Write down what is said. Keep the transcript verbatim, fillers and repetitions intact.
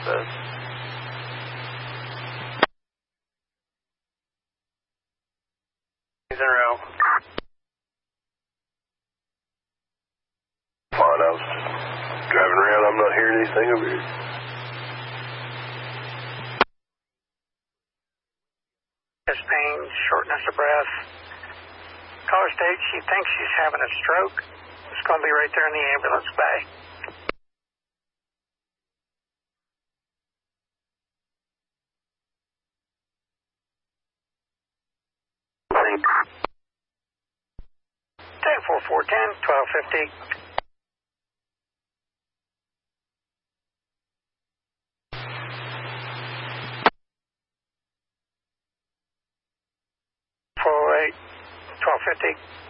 says. He's in a row. Fine, I was driving around. I'm not hearing anything over here. Chest pain, shortness of breath. Caller states she thinks she's having a stroke. It's going to be right there in the ambulance bay. ten four four ten, twelve fifty. four oh eight, twelve fifty.